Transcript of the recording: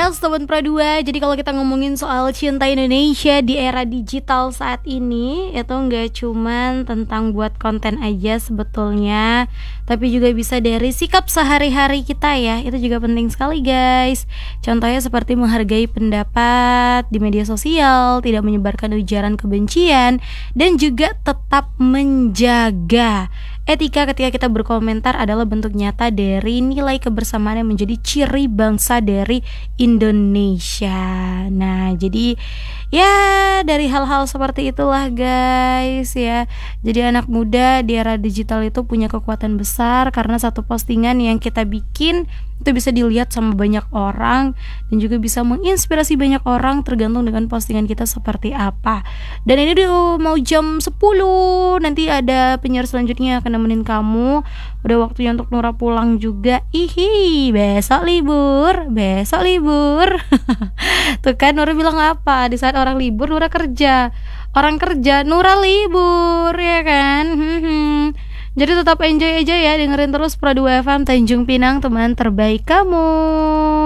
Yes, Sobat Pro 2. Jadi kalau kita ngomongin soal cinta Indonesia di era digital saat ini, itu nggak cuman tentang buat konten aja sebetulnya, tapi juga bisa dari sikap sehari-hari kita ya. Itu juga penting sekali guys. Contohnya seperti menghargai pendapat di media sosial, tidak menyebarkan ujaran kebencian, dan juga tetap menjaga etika ketika kita berkomentar adalah bentuk nyata dari nilai kebersamaan yang menjadi ciri bangsa dari Indonesia. Nah, jadi ya dari hal-hal seperti itulah guys ya. Jadi anak muda di era digital itu punya kekuatan besar karena satu postingan yang kita bikin itu bisa dilihat sama banyak orang dan juga bisa menginspirasi banyak orang tergantung dengan postingan kita seperti apa. Dan ini udah mau jam 10, nanti ada penyiar selanjutnya yang akan nemenin kamu. Udah waktunya untuk Nura pulang juga. Besok libur. Tuh kan Nura bilang apa? Di saat orang libur Nura kerja. Orang kerja Nura libur, ya kan? Jadi tetap enjoy aja ya, dengerin terus Pro 2 FM Tanjung Pinang, teman terbaik kamu.